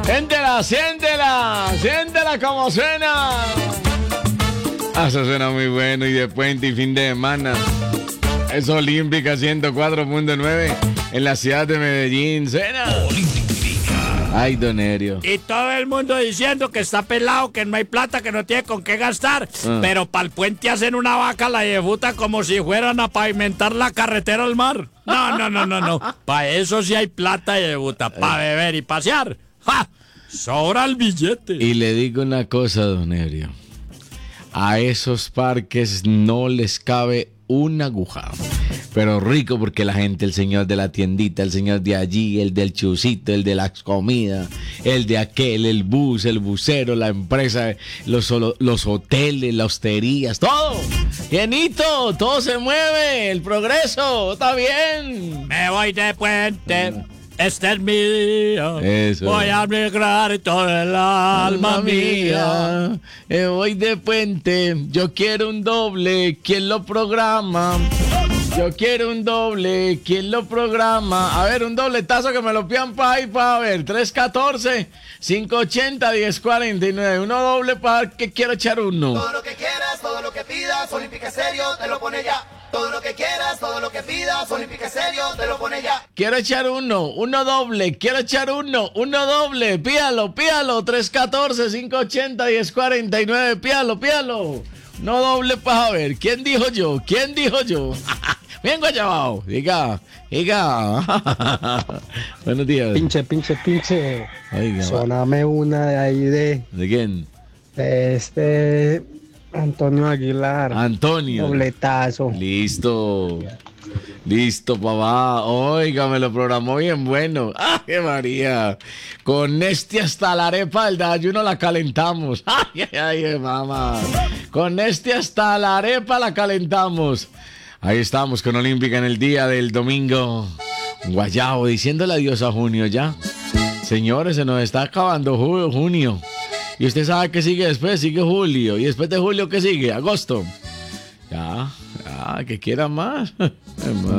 Siéntela como suena. Eso suena muy bueno y de puente y fin de semana. Es Olímpica 104.9 en la ciudad de Medellín. Suena. Ay, don Erio. Y todo el mundo diciendo que está pelado, que no hay plata, que no tiene con qué gastar. Pero para el puente hacen una vaca la yefuta como si fueran a pavimentar la carretera al mar. No. Para eso sí hay plata yefuta, para beber y pasear. ¡Ja! Sobra el billete. Y le digo una cosa, don Erio. A esos parques no les cabe una aguja. Pero rico porque la gente, el señor de la tiendita, el señor de allí, el del chusito, el de las comidas, el de aquel, el bus, el busero, la empresa, los hoteles, las hosterías, todo. Llenito, todo se mueve, el progreso, está bien. Me voy de puente. Este es mi día. Eso. Voy a migrar todo el alma mía. Voy de puente. Yo quiero un doble. ¿Quién lo programa? Yo quiero un doble. ¿Quién lo programa? A ver, un dobletazo que me lo pidan para ahí, para ver. 314-580-1049. Uno doble para que quiero echar uno. Todo lo que quieras, todo lo que pidas, Olímpica Estéreo te lo pone ya. Todo lo que quieras, todo lo que pidas, Olímpica Estéreo te lo pone ya. Quiero echar uno doble, quiero echar uno doble, pídalo, 314-580-1049, pídalo. No doble para ver, ¿quién dijo yo? Vengo allá abajo, diga. Buenos días. Pinche. Oiga, Soname una de ahí ¿de quién? de Antonio Aguilar. Antonio. Dobletazo. Listo, papá. Oiga, me lo programó bien bueno. ¡Ay, María! Con hasta la arepa del desayuno la calentamos. ¡Ay, mamá! Con hasta la arepa la calentamos. Ahí estamos con Olímpica en el día del domingo. Guayabo, diciéndole adiós a junio ya. Señores, se nos está acabando junio. Y usted sabe que sigue después, sigue julio. Y después de julio, ¿qué sigue? Agosto. Ya, que quiera más.